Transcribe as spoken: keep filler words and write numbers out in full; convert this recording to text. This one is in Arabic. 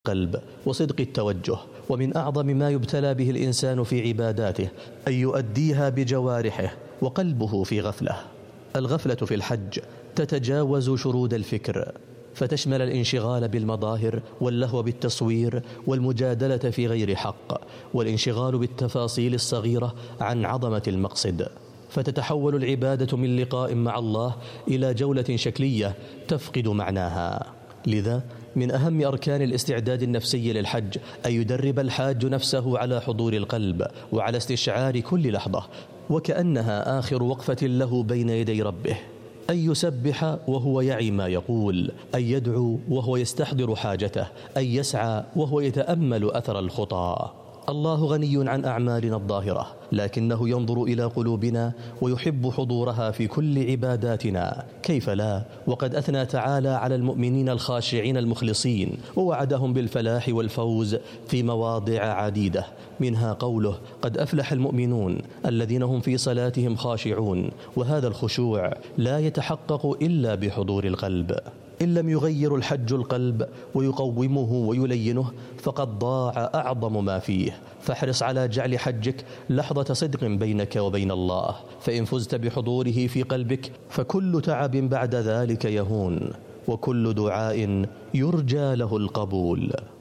القلب وصدق التوجه. ومن أعظم ما يبتلى به الإنسان في عباداته أن يؤديها بجوارحه وقلبه في غفلة. الغفلة في الحج تتجاوز شرود الفكر، فتشمل الانشغال بالمظاهر واللهو بالتصوير والمجادلة في غير حق، والانشغال بالتفاصيل الصغيرة عن عظمة المقصد، فتتحول العبادة من لقاء مع الله إلى جولة شكلية تفقد معناها. لذا من أهم أركان الاستعداد النفسي للحج أن يدرب الحاج نفسه على حضور القلب وعلى استشعار كل لحظة وكأنها آخر وقفة له بين يدي ربه، أن يسبح وهو يعي ما يقول، أن يدعو وهو يستحضر حاجته، أن يسعى وهو يتأمل أثر الخطى. الله غني عن أعمالنا الظاهرة، لكنه ينظر إلى قلوبنا ويحب حضورها في كل عباداتنا. كيف لا؟ وقد أثنى تعالى على المؤمنين الخاشعين المخلصين ووعدهم بالفلاح والفوز في مواضع عديدة، منها قوله: قد أفلح المؤمنون الذين هم في صلاتهم خاشعون. وهذا الخشوع لا يتحقق إلا بحضور القلب. إن لم يغير الحج القلب ويقومه ويلينه فقد ضاع أعظم ما فيه. فاحرص على جعل حجك لحظة صدق بينك وبين الله، فإن فزت بحضوره في قلبك فكل تعب بعد ذلك يهون، وكل دعاء يرجى له القبول.